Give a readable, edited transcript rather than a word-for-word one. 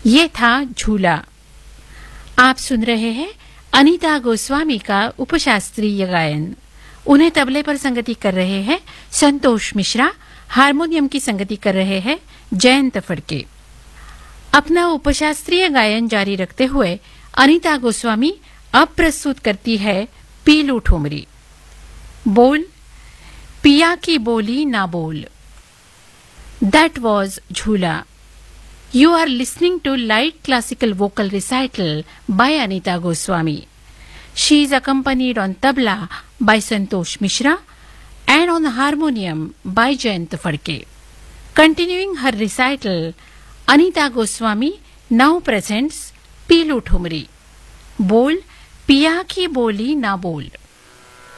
ये था झूला। आप सुन रहे हैं अनीता गोस्वामी का उपशास्त्रीय गायन। उन्हें तबले पर संगति कर रहे हैं संतोष मिश्रा, हारमोनियम की संगति कर रहे हैं जयंत फड़के। अपना उपशास्त्रीय गायन जारी रखते हुए अनीता गोस्वामी अब प्रस्तुत करती है पीलू ठुमरी। बोल पिया की बोली ना बोल। दैट वॉज झूला। You are listening to light classical vocal recital by Anita Goswami. She is accompanied on tabla by Santosh Mishra and on harmonium by Jayant Fadke. Continuing her recital, Anita Goswami now presents Pilu Thumri. Bol, Piya ki boli na bol.